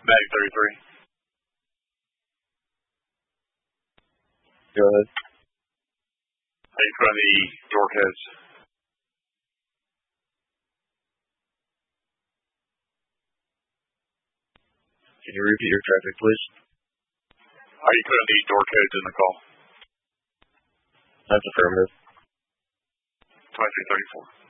Mag 33. Go ahead. How you put on the door codes? Can you repeat your traffic, please? How you put on the door codes in the call? That's affirmative. 2334.